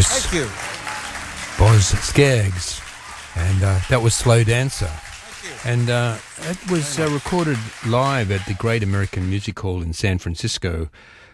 Thank you. Boz Skaggs. And that was Slow Dancer. And it was recorded live at the Great American Music Hall in San Francisco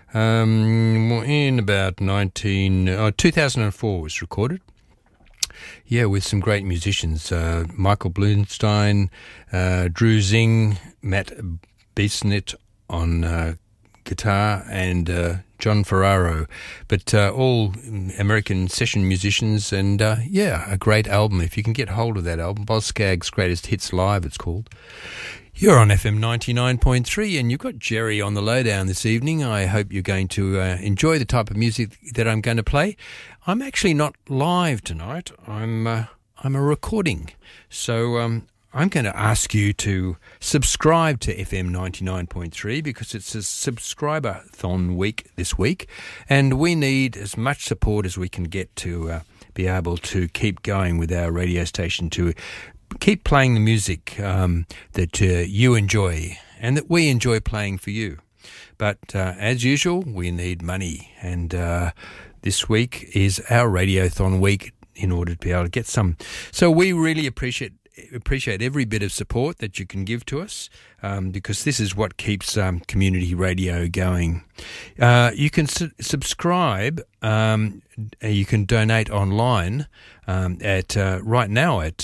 in about 2004 was recorded. Yeah, with some great musicians, Michael Blumstein, Drew Zing, Matt Bissonnette on guitar, and John Ferraro, but all American session musicians, and a great album. If you can get hold of that album, Boz Skaggs' Greatest Hits Live, it's called. You're on FM 99.3, and you've got Jerry on the lowdown this evening. I hope you're going to enjoy the type of music that I'm going to play. I'm actually not live tonight. I'm a recording, so I'm going to ask you to subscribe to FM 99.3 because it's a subscriber-thon week this week, and we need as much support as we can get to be able to keep going with our radio station, to keep playing the music that you enjoy and that we enjoy playing for you. But as usual, we need money, and this week is our Radiothon week in order to be able to get some. So we really appreciate every bit of support that you can give to us, because this is what keeps community radio going. You can subscribe. You can donate online at right now at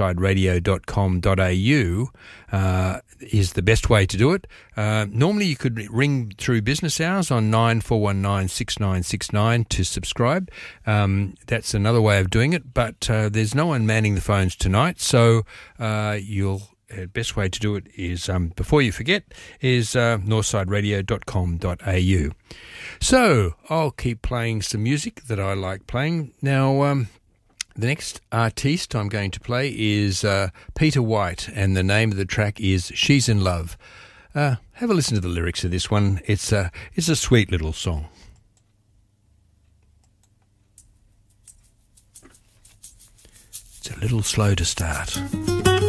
northsideradio.com.au is the best way to do it. Normally you could ring through business hours on 94196969 to subscribe. That's another way of doing it, but there's no one manning the phones tonight, so the best way to do it is, before you forget, is northsideradio.com.au. So I'll keep playing some music that I like playing. Now, the next artiste I'm going to play is Peter White, and the name of the track is She's in Love. Have a listen to the lyrics of this one. It's a sweet little song. It's a little slow to start.